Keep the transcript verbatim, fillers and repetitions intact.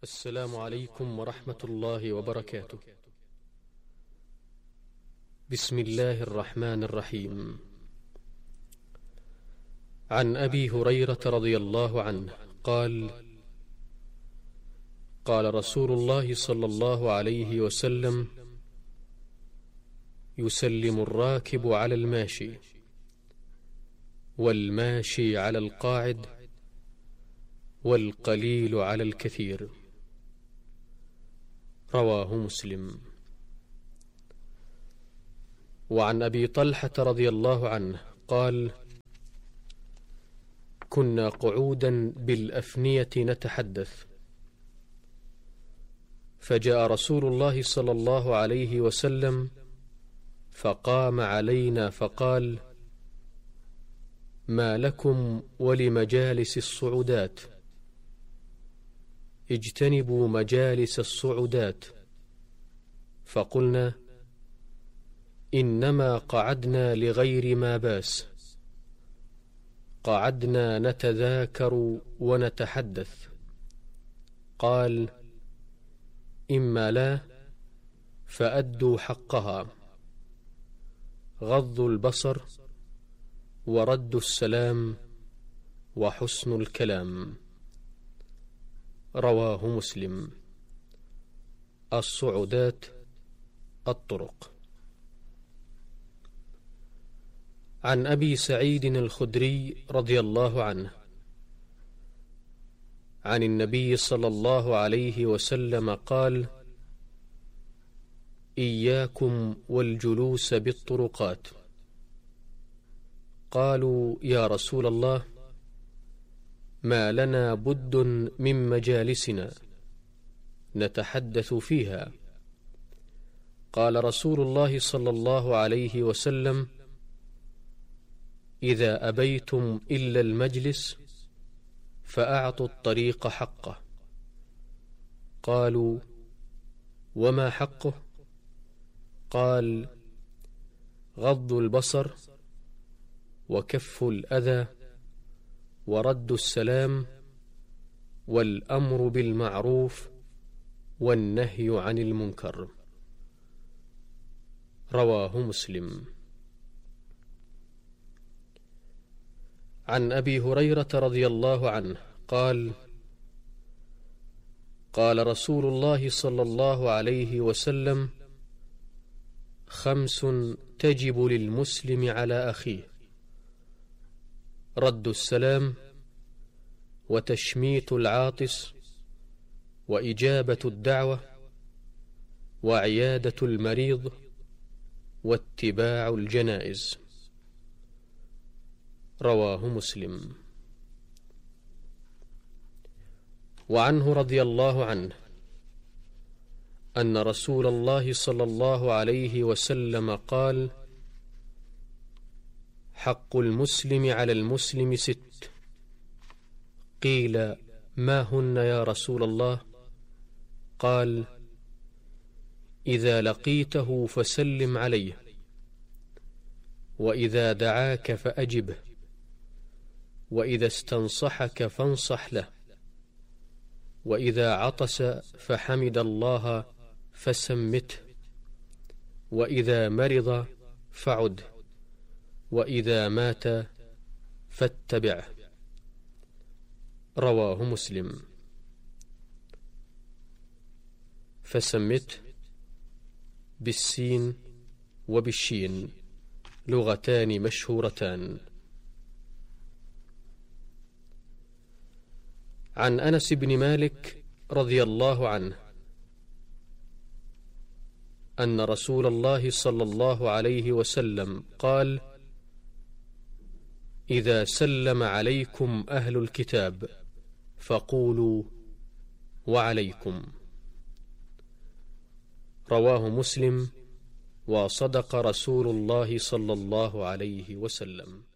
السلام عليكم ورحمة الله وبركاته. بسم الله الرحمن الرحيم. عن أبي هريرة رضي الله عنه قال: قال رسول الله صلى الله عليه وسلم: يسلم الراكب على الماشي، والماشي على القاعد، والقليل على الكثير. رواه مسلم. وعن أبي طلحة رضي الله عنه قال: كنا قعودا بالأفنية نتحدث، فجاء رسول الله صلى الله عليه وسلم فقام علينا فقال: ما لكم ولمجالس الصعودات؟ اجتنبوا مجالس الصعودات. فقلنا: إنما قعدنا لغير ما باس، قعدنا نتذاكر ونتحدث. قال: إما لا فأدوا حقها، غض البصر، ورد السلام، وحسن الكلام. رواه مسلم. الصعودات الطرق. عن أبي سعيد الخدري رضي الله عنه عن النبي صلى الله عليه وسلم قال: إياكم والجلوس بالطرقات. قالوا: يا رسول الله، ما لنا بد من مجالسنا نتحدث فيها. قال رسول الله صلى الله عليه وسلم: إذا أبيتم إلا المجلس فأعطوا الطريق حقه. قالوا: وما حقه؟ قال: غض البصر، وكف الأذى، ورد السلام، والأمر بالمعروف، والنهي عن المنكر. رواه مسلم. عن أبي هريرة رضي الله عنه قال: قال رسول الله صلى الله عليه وسلم: خمس تجب للمسلم على أخيه: رد السلام، وتشميت العاطس، وإجابة الدعوة، وعيادة المريض، واتباع الجنائز. رواه مسلم. وعنه رضي الله عنه أن رسول الله صلى الله عليه وسلم قال: حق المسلم على المسلم ست. قيل: ما هن يا رسول الله؟ قال: إذا لقيته فسلم عليه، وإذا دعاك فأجبه، وإذا استنصحك فانصح له، وإذا عطس فحمد الله فسمته، وإذا مرض فعده، وإذا مات فاتبعه. رواه مسلم. فسمته بالسين وبالشين، لغتان مشهورتان. عن أنس بن مالك رضي الله عنه أن رسول الله صلى الله عليه وسلم قال: إذا سلم عليكم أهل الكتاب فقولوا: وعليكم. رواه مسلم. وصدق رسول الله صلى الله عليه وسلم.